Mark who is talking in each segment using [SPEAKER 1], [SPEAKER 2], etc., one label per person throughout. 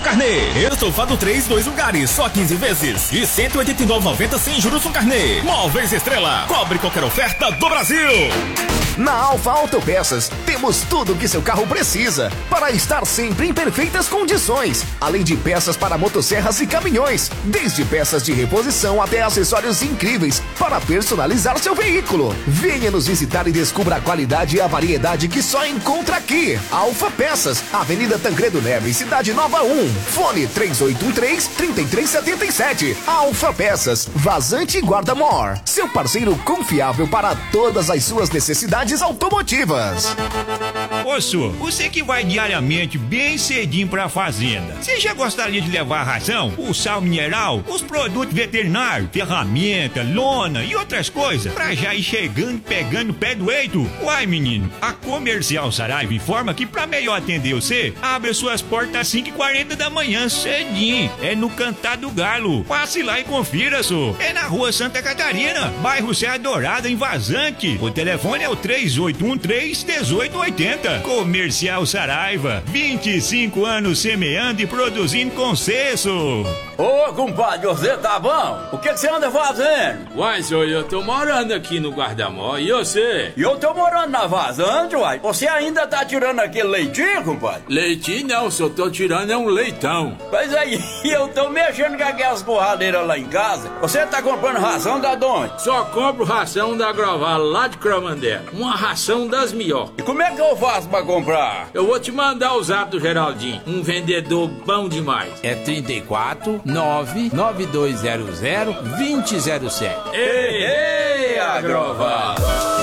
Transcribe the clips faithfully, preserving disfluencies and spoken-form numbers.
[SPEAKER 1] carnê. Estofado três, dois lugares, só quinze vezes. E cento e oitenta e nove reais e noventa centavos sem juros com carnê. Móveis Estrela, cobre qualquer oferta do Brasil.
[SPEAKER 2] Na Alfa Autopeças, temos tudo o que seu carro precisa para estar sempre em perfeitas condições. Além de peças para motosserras e caminhões, desde peças de reposição até acessórios incríveis para personalizar seu veículo. Venha nos visitar e descubra a qualidade e a variedade que só encontra aqui. Alfa Peças, Avenida Tancredo Neves, Cidade Nova um. Fone três oito um três, três três sete sete. Alfa Peças, Vazante e Guarda-Mor. Seu parceiro confiável para todas as suas necessidades automotivas.
[SPEAKER 3] Ô, Su, você que vai diariamente bem cedinho pra fazenda, você já gostaria de levar a ração, o sal mineral, os produtos veterinários, ferramenta, lona e outras coisas, pra já ir chegando e pegando o pé do eito? Uai, menino, a Comercial Saraiva informa que pra melhor atender você, abre suas portas às cinco e quarenta da manhã, cedinho. É no Cantar do Galo. Passe lá e confira, Su. É na Rua Santa Catarina, bairro Serra Dourada, em Vazante. O telefone é o três oito um três, um oito oito zero. Comercial Saraiva, vinte e cinco anos semeando e produzindo com sucesso.
[SPEAKER 4] Ô, compadre, você tá bom? O que que você anda fazendo?
[SPEAKER 5] Uai, senhor, eu tô morando aqui no Guarda-Mó, e você?
[SPEAKER 4] E eu tô morando na Vazante, uai. Você ainda tá tirando aquele leitinho, compadre?
[SPEAKER 5] Leitinho não, só tô tirando é um leitão.
[SPEAKER 4] Mas aí, eu tô mexendo com aquelas borradeiras lá em casa. Você tá comprando ração da onde?
[SPEAKER 5] Só compro ração da Groval, lá de Cromandela. Uma ração das melhores.
[SPEAKER 4] E como é que eu faço pra comprar?
[SPEAKER 5] Eu vou te mandar o zap do Geraldinho, um vendedor bom demais.
[SPEAKER 6] É trinta e quatro, nove nove dois zero zero, dois zero zero sete.
[SPEAKER 4] Ei, ei, Agroval!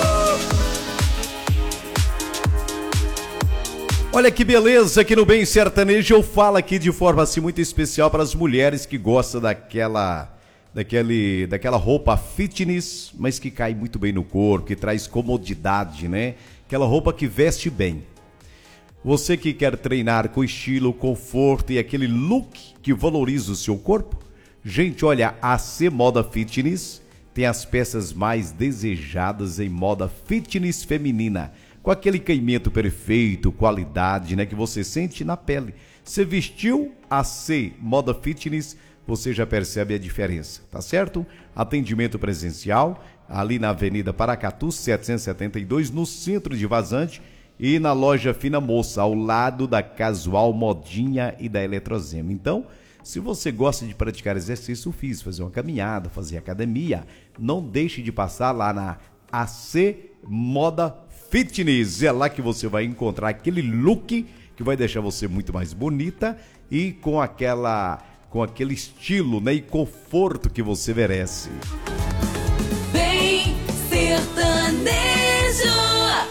[SPEAKER 7] Olha que beleza, aqui no Bem Sertanejo eu falo aqui de forma assim muito especial para as mulheres que gostam daquela, daquele, daquela roupa fitness, mas que cai muito bem no corpo, que traz comodidade, né? Aquela roupa que veste bem. Você que quer treinar com estilo, conforto e aquele look que valoriza o seu corpo? Gente, olha, a C Moda Fitness tem as peças mais desejadas em moda fitness feminina, com aquele caimento perfeito, qualidade, né, que você sente na pele. Você vestiu a C Moda Fitness, você já percebe a diferença, tá certo? Atendimento presencial, ali na Avenida Paracatu, setecentos e setenta e dois, no centro de Vazante, e na loja Fina Moça, ao lado da Casual Modinha e da Eletrozema. Então, se você gosta de praticar exercício físico, fazer uma caminhada, fazer academia, não deixe de passar lá na A C Moda Fitness. É lá que você vai encontrar aquele look que vai deixar você muito mais bonita e com aquela, com aquele estilo, né, e conforto que você merece.
[SPEAKER 8] Bem Sertanejo.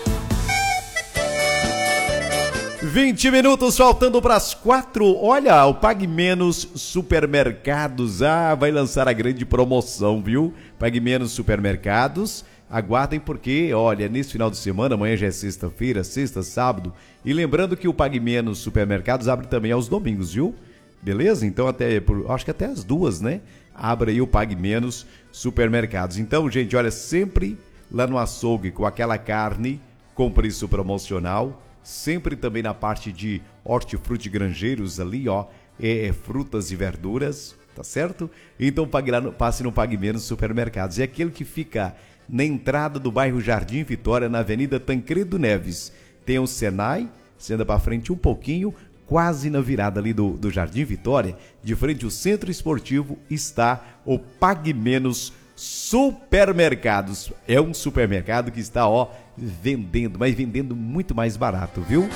[SPEAKER 7] vinte minutos faltando para as quatro. Olha, o Pague Menos Supermercados, ah, vai lançar a grande promoção, viu? Pague Menos Supermercados, aguardem porque, olha, nesse final de semana, amanhã já é sexta-feira, sexta, sábado, e lembrando que o Pague Menos Supermercados abre também aos domingos, viu? Beleza? Então até, acho que até as duas, né? Abre aí o Pague Menos Supermercados. Então, gente, olha, sempre lá no açougue com aquela carne com preço promocional, sempre também na parte de hortifruti granjeiros ali, ó, é, é, frutas e verduras, tá certo? Então pague lá no, passe no Pague Menos Supermercados. É aquele que fica na entrada do bairro Jardim Vitória, na Avenida Tancredo Neves. Tem o Senai, você anda para frente um pouquinho, quase na virada ali do, do Jardim Vitória, de frente ao Centro Esportivo, está o Pague Menos Supermercados. É um supermercado que está, ó, vendendo, mas vendendo muito mais barato, viu?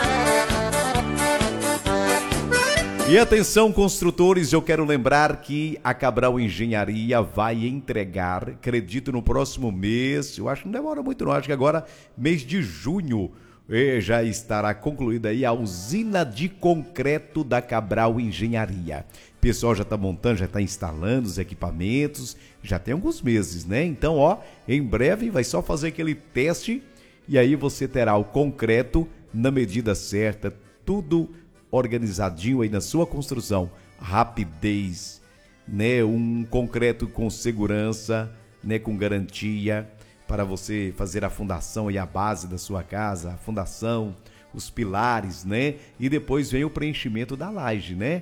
[SPEAKER 7] E atenção, construtores, eu quero lembrar que a Cabral Engenharia vai entregar, acredito, no próximo mês, eu acho que não demora muito não, acho que agora, mês de junho, já estará concluída aí a usina de concreto da Cabral Engenharia. O pessoal já está montando, já está instalando os equipamentos, já tem alguns meses, né? Então, ó, em breve vai só fazer aquele teste e aí você terá o concreto na medida certa, tudo organizadinho aí na sua construção, rapidez, né? Um concreto com segurança, né? Com garantia, para você fazer a fundação e a base da sua casa, a fundação, os pilares, né? E depois vem o preenchimento da laje, né?